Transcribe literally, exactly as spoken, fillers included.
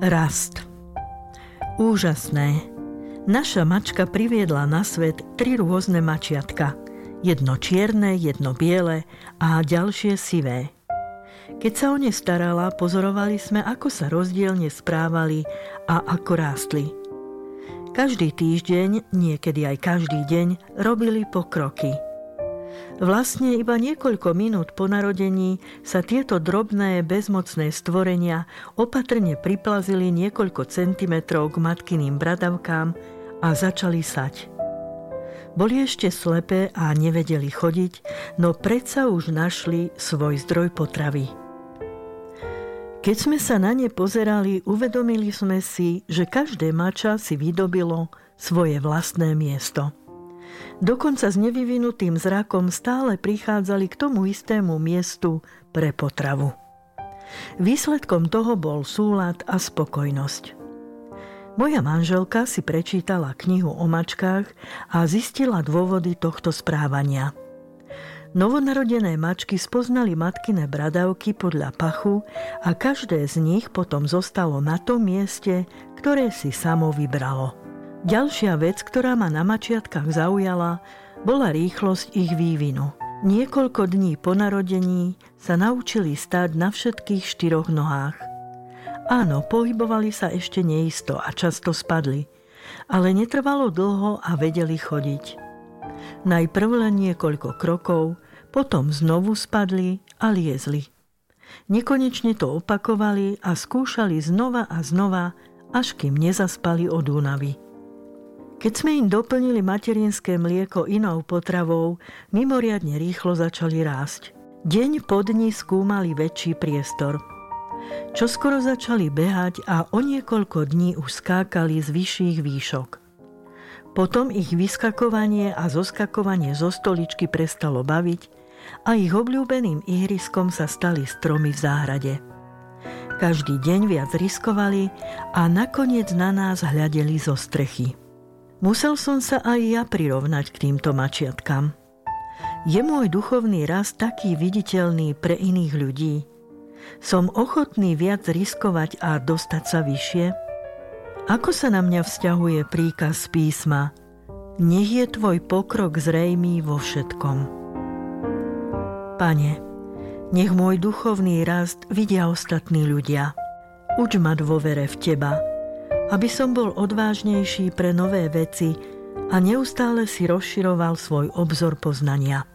Rast. Úžasné. Naša mačka priviedla na svet tri rôzne mačiatka. Jedno čierne, jedno biele a ďalšie sivé. Keď sa o ne starala, pozorovali sme, ako sa rozdielne správali a ako rástli. Každý týždeň, niekedy aj každý deň, robili pokroky. Vlastne iba niekoľko minút po narodení sa tieto drobné, bezmocné stvorenia opatrne priplazili niekoľko centimetrov k matkyným bradavkám a začali sať. Boli ešte slepé a nevedeli chodiť, no predsa už našli svoj zdroj potravy. Keď sme sa na ne pozerali, uvedomili sme si, že každé mača si vydobilo svoje vlastné miesto. Dokonca s nevyvinutým zrakom stále prichádzali k tomu istému miestu pre potravu. Výsledkom toho bol súlad a spokojnosť. Moja manželka si prečítala knihu o mačkách a zistila dôvody tohto správania. Novonarodené mačky spoznali matkyné bradavky podľa pachu a každé z nich potom zostalo na tom mieste, ktoré si samo vybralo. Ďalšia vec, ktorá ma na mačiatkách zaujala, bola rýchlosť ich vývinu. Niekoľko dní po narodení sa naučili stáť na všetkých štyroch nohách. Áno, pohybovali sa ešte neisto a často spadli, ale netrvalo dlho a vedeli chodiť. Najprv len niekoľko krokov, potom znovu spadli a liezli. Nekonečne to opakovali a skúšali znova a znova, až kým nezaspali od únavy. Keď sme im doplnili materinské mlieko inou potravou, mimoriadne rýchlo začali rásť. Deň po dni skúmali väčší priestor. Čoskoro začali behať a o niekoľko dní už skákali z vyšších výšok. Potom ich vyskakovanie a zoskakovanie zo stoličky prestalo baviť a ich obľúbeným ihriskom sa stali stromy v záhrade. Každý deň viac riskovali a nakoniec na nás hľadeli zo strechy. Musel som sa aj ja prirovnať k týmto mačiatkám. Je môj duchovný rast taký viditeľný pre iných ľudí? Som ochotný viac riskovať a dostať sa vyššie? Ako sa na mňa vzťahuje príkaz písma? Nech je tvoj pokrok zrejmý vo všetkom. Pane, nech môj duchovný rast vidia ostatní ľudia. Uč ma dôvere v Teba, aby som bol odvážnejší pre nové veci a neustále si rozširoval svoj obzor poznania.